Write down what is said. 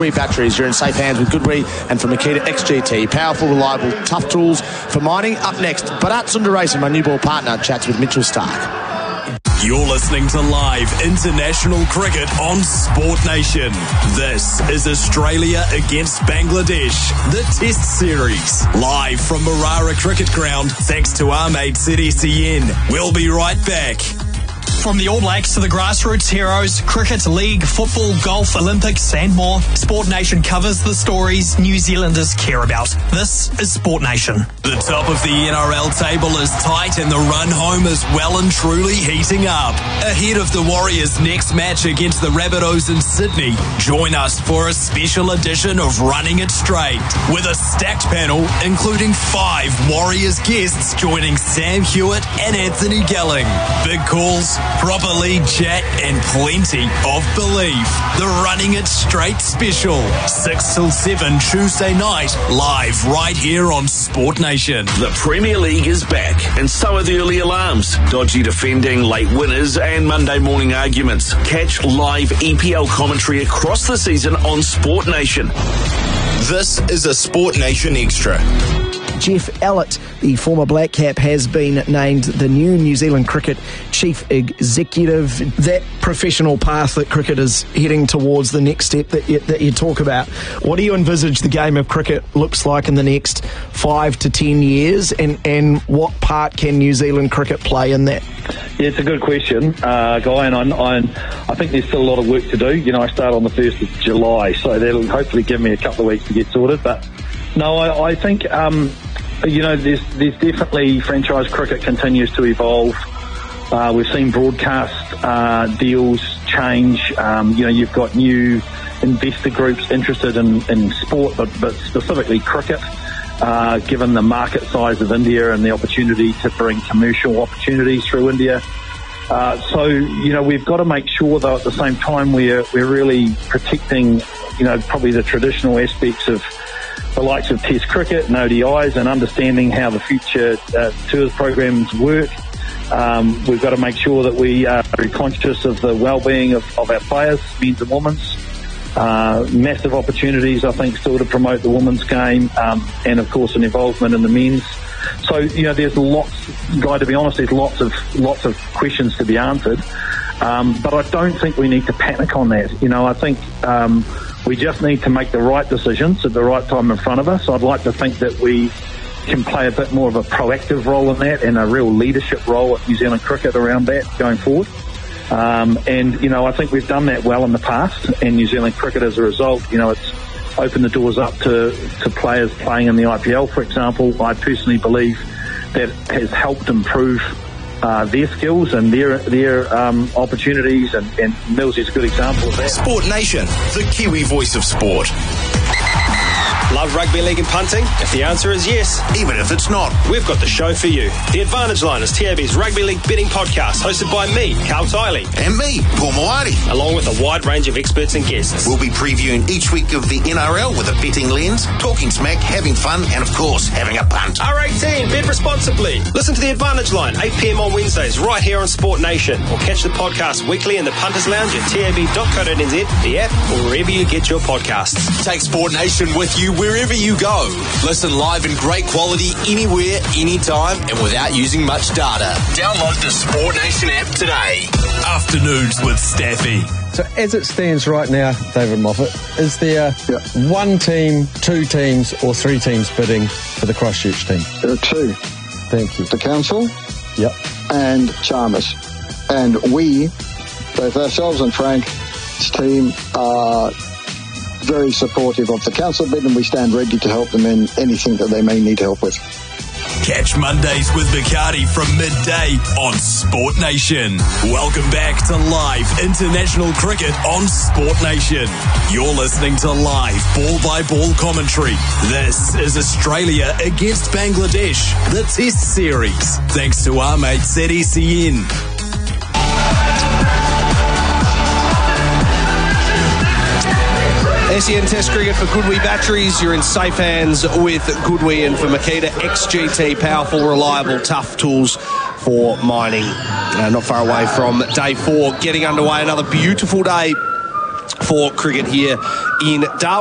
Goodwee batteries, you're in safe hands with Goodwee and from Makita XGT. Powerful, reliable, tough tools for mining. Up next, Bharat Sundaresan, my new ball partner, chats with Mitchell Stark. You're listening to live international cricket on Sport Nation. This is Australia against Bangladesh, the Test Series. Live from Marara Cricket Ground, thanks to our mate ZSEN. We'll be right back. From the All Blacks to the grassroots heroes, cricket, league, football, golf, Olympics and more, Sport Nation covers the stories New Zealanders care about. This is Sport Nation. The top of the NRL table is tight and the run home is well and truly heating up. Ahead of the Warriors' next match against the Rabbitohs in Sydney, join us for a special edition of Running It Straight with a stacked panel including 5 Warriors guests joining Sam Hewitt and Anthony Gelling. Big calls, proper league chat and plenty of belief. The Running It Straight special, 6 till 7 Tuesday night, live right here on Sport Nation. The Premier League is back and so are the early alarms, dodgy defending, late winners and Monday morning arguments. Catch live EPL commentary across the season on Sport Nation. This is a Sport Nation Extra. Jeff Ellett, the former Black Cap, has been named the new New Zealand Cricket Chief Executive. That professional path that cricket is heading towards, the next step that you talk about. What do you envisage the game of cricket looks like in the next 5 to 10 years, and what part can New Zealand cricket play in that? Yeah, it's a good question, Guy, and I think there's still a lot of work to do. You know, I start on the 1st of July, so that'll hopefully give me a couple of weeks to get sorted. But no, I think there's definitely franchise cricket continues to evolve. We've seen broadcast deals change. You've got new investor groups interested in sport, but specifically cricket, given the market size of India and the opportunity to bring commercial opportunities through India. We've got to make sure, though, at the same time we're really protecting, probably the traditional aspects of the likes of Test cricket and ODIs and understanding how the future tours programs work. We've got to make sure that we are very conscious of the well-being of our players, men's and women's. Massive opportunities, I think, still to promote the women's game and, of course, an involvement in the men's. So, there's lots, Guy, to be honest, there's lots of questions to be answered. But I don't think we need to panic on that. I think we just need to make the right decisions at the right time in front of us. I'd like to think that we can play a bit more of a proactive role in that and a real leadership role at New Zealand cricket around that going forward. I think we've done that well in the past, and New Zealand cricket as a result, it's opened the doors up to players playing in the IPL, for example. I personally believe that has helped improve their skills and their opportunities, and Mills is a good example of that. Sport Nation, the Kiwi voice of sport. Love rugby league and punting? If the answer is yes, Even if it's not, we've got the show for you. The Advantage Line is TAB's rugby league betting podcast, hosted by me, Carl Tiley, and me, Paul Moati. along with a wide range of experts and guests. We'll be previewing each week of the NRL with a betting lens, talking smack, having fun, and of course, having a punt. R18, bet responsibly. Listen to The Advantage Line, 8 p.m. on Wednesdays, right here on Sport Nation. Or catch the podcast weekly in the Punters Lounge at tab.co.nz, the app, or wherever you get your podcasts. Take Sport Nation with you wherever you go. Listen live in great quality anywhere, anytime, and without using much data. Download the Sport Nation app today. Afternoons with Staffy. So as it stands right now, David Moffat, is there one team, 2 teams or 3 teams bidding for the Christchurch team? There are 2. Thank you. The council and Chalmers. And we, both ourselves and Frank's team, are very supportive of the council bid, and we stand ready to help them in anything that they may need help with. Catch Mondays with Bacardi from midday on Sport Nation. Welcome back to live international cricket on Sport Nation. You're listening to live ball-by-ball commentary. This is Australia against Bangladesh, the Test Series. Thanks to our mate ZSEN. SEN Test Cricket for Goodwee batteries. You're in safe hands with Goodwee and for Makita XGT. Powerful, reliable, tough tools for mining. Not far away from day 4. Getting underway. Another beautiful day for cricket here in Darwin.